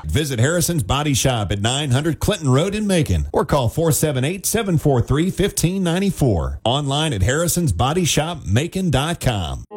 Visit Harrison's Body Shop at 900 Clinton Road in Macon or call 478-743-1594. Online at harrisonsbodyshopmacon.com.